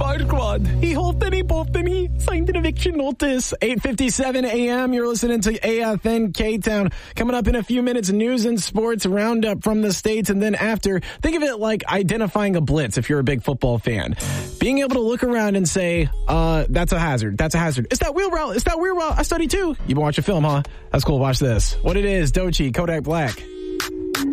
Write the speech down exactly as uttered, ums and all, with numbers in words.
Fire Squad. He hoped he both and he signed an eviction notice. eight fifty-seven a.m. You're listening to A F N K-Town. Coming up in a few minutes, news and sports roundup from the States. And then after, think of it like identifying a blitz if you're a big football fan. Being able to look around and say, uh, that's a hazard. That's a hazard. It's that wheel route. It's that wheel route. I study too. You've been watching film, huh? That's cool. Watch this. What it is, Doechii, Kodak Black.